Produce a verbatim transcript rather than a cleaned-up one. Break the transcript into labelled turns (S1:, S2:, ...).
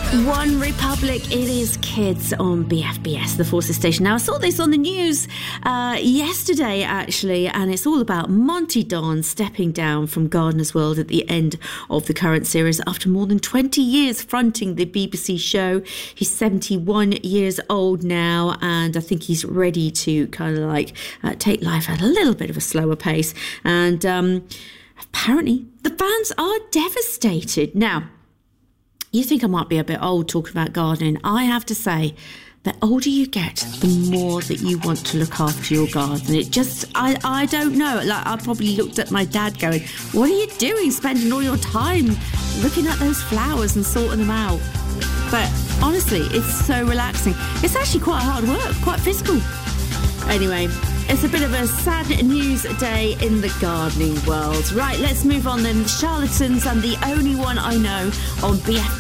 S1: One Republic, it is Kids on B F B S, the Forces station. Now, I saw this on the news uh, yesterday, actually, and it's all about Monty Don stepping down from Gardener's World at the end of the current series after more than twenty years fronting the B B C show. He's seventy-one years old now, and I think he's ready to kind of like uh, take life at a little bit of a slower pace. And um, apparently, the fans are devastated. Now, you think I might be a bit old talking about gardening. I have to say, the older you get, the more that you want to look after your garden. It just, I, I don't know. Like, I probably looked at my dad going, what are you doing, spending all your time looking at those flowers and sorting them out? But honestly, it's so relaxing. It's actually quite hard work, quite physical. Anyway, it's a bit of a sad news day in the gardening world. Right, let's move on then. Charlatans and The Only One I Know on B F